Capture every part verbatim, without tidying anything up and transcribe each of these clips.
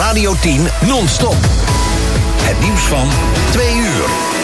Radio tien non-stop. Het nieuws van twee uur.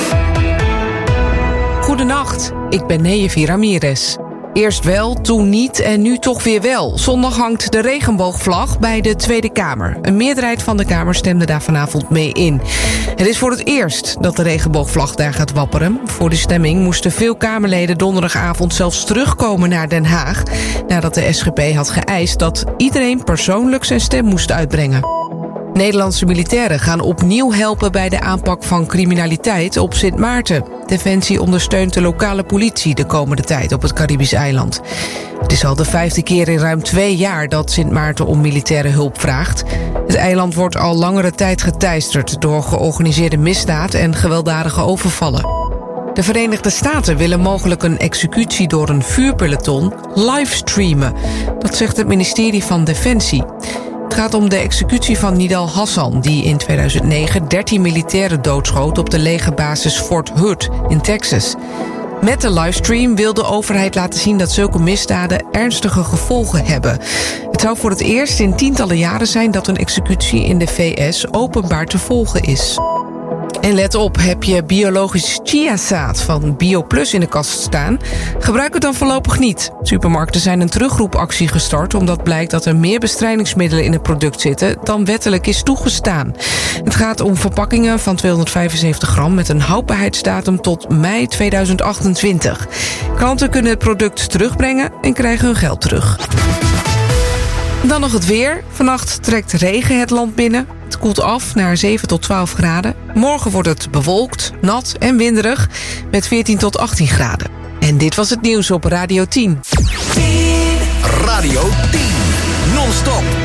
Goedenacht, ik ben Neyevi Ramirez. Eerst wel, toen niet en nu toch weer wel. Zondag hangt de regenboogvlag bij de Tweede Kamer. Een meerderheid van de Kamer stemde daar vanavond mee in. Het is voor het eerst dat de regenboogvlag daar gaat wapperen. Voor de stemming moesten veel Kamerleden donderdagavond zelfs terugkomen naar Den Haag, nadat de S G P had geëist dat iedereen persoonlijk zijn stem moest uitbrengen. Nederlandse militairen gaan opnieuw helpen bij de aanpak van criminaliteit op Sint Maarten. Defensie ondersteunt de lokale politie de komende tijd op het Caribisch eiland. Het is al de vijfde keer in ruim twee jaar dat Sint Maarten om militaire hulp vraagt. Het eiland wordt al langere tijd geteisterd door georganiseerde misdaad en gewelddadige overvallen. De Verenigde Staten willen mogelijk een executie door een vuurpeloton livestreamen. Dat zegt het ministerie van Defensie. Het gaat om de executie van Nidal Hassan, die in tweeduizend negen dertien militairen doodschoot op de legerbasis Fort Hood in Texas. Met de livestream wil de overheid laten zien dat zulke misdaden ernstige gevolgen hebben. Het zou voor het eerst in tientallen jaren zijn dat een executie in de V S openbaar te volgen is. En let op, heb je biologisch chiazaad van BioPlus in de kast staan? Gebruik het dan voorlopig niet. Supermarkten zijn een terugroepactie gestart omdat blijkt dat er meer bestrijdingsmiddelen in het product zitten dan wettelijk is toegestaan. Het gaat om verpakkingen van tweehonderdvijfenzeventig gram met een houdbaarheidsdatum tot mei tweeduizend achtentwintig. Klanten kunnen het product terugbrengen en krijgen hun geld terug. Dan nog het weer. Vannacht trekt regen het land binnen. Het koelt af naar zeven tot twaalf graden. Morgen wordt het bewolkt, nat en winderig met veertien tot achttien graden. En dit was het nieuws op Radio tien. Radio tien non-stop.